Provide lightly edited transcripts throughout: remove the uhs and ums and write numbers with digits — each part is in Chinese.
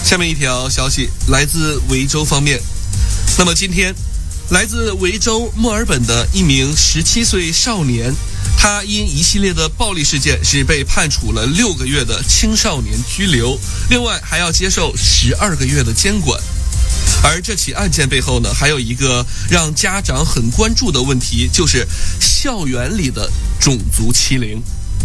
下面一条消息来自维州方面。那么今天，来自维州墨尔本的一名17岁少年，他因一系列的暴力事件是被判处了6个月的青少年拘留，另外还要接受12个月的监管。而这起案件背后呢，还有一个让家长很关注的问题，就是校园里的种族欺凌。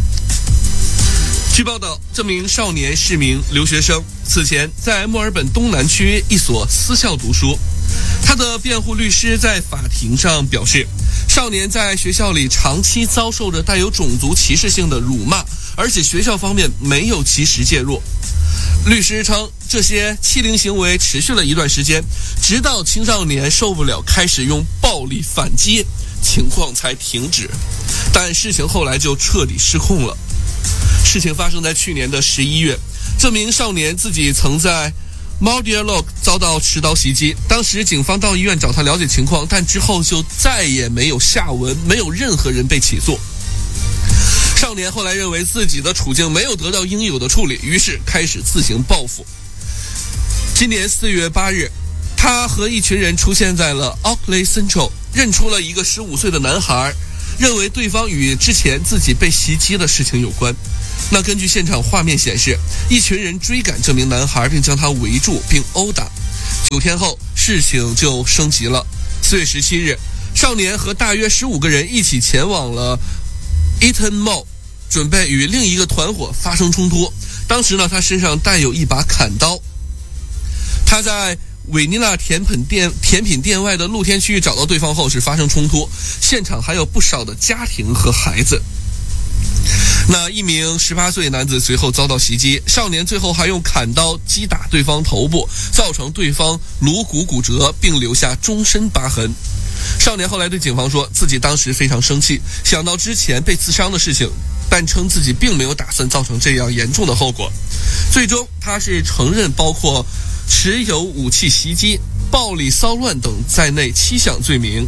据报道，这名少年是名留学生，此前在墨尔本东南区一所私校读书。他的辩护律师在法庭上表示，少年在学校里长期遭受着带有种族歧视性的辱骂，而且学校方面没有及时介入。律师称，这些欺凌行为持续了一段时间，直到青少年受不了开始用暴力反击，情况才停止。但事情后来就彻底失控了。事情发生在去年的11月，这名少年自己曾在 Mordialloc 遭到持刀袭击，当时警方到医院找他了解情况，但之后就再也没有下文，没有任何人被起诉。少年后来认为自己的处境没有得到应有的处理，于是开始自行报复。今年4月8日，他和一群人出现在了 Auckland Central， 认出了一个15岁的男孩，认为对方与之前自己被袭击的事情有关。那根据现场画面显示，一群人追赶这名男孩，并将他围住并殴打。9天后，事情就升级了。4月17日，少年和大约15个人一起前往了 Eaton Mall， 准备与另一个团伙发生冲突。当时呢，他身上带有一把砍刀。他在韦尼拉甜品店外的露天区域找到对方后是发生冲突，现场还有不少的家庭和孩子。那一名18岁男子随后遭到袭击，少年最后还用砍刀击打对方头部，造成对方颅骨骨折，并留下终身疤痕。少年后来对警方说，自己当时非常生气，想到之前被刺伤的事情，但称自己并没有打算造成这样严重的后果。最终他是承认包括持有武器袭击、暴力骚乱等在内7项罪名。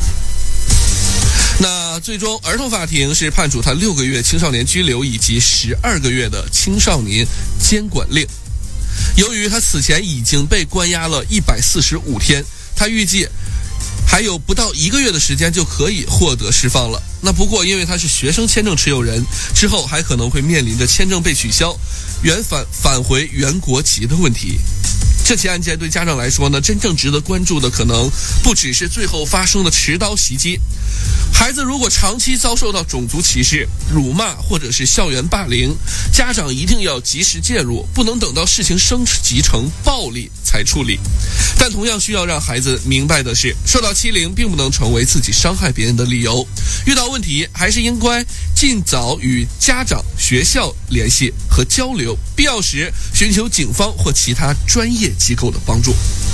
那最终儿童法庭是判处他6个月青少年拘留以及12个月的青少年监管令。由于他此前已经被关押了145天，他预计还有不到1个月的时间就可以获得释放了。那不过因为他是学生签证持有人，之后还可能会面临着签证被取消、返回原国籍的问题。这起案件对家长来说呢，真正值得关注的可能不只是最后发生的持刀袭击。孩子如果长期遭受到种族歧视、辱骂或者是校园霸凌，家长一定要及时介入，不能等到事情升级成暴力才处理。但同样需要让孩子明白的是，受到欺凌并不能成为自己伤害别人的理由，遇到问题还是应该尽早与家长、学校联系和交流，必要时寻求警方或其他专业机构的帮助。